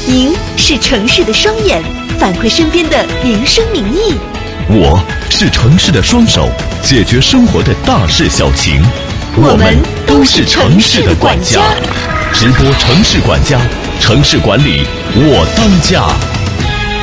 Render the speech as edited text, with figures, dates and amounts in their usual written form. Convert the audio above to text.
您是城市的双眼，反馈身边的民生民意； 我是城市的双手，解决生活的大事小情。 我们都是城市的管家。 直播城市管家，城市管理我当家。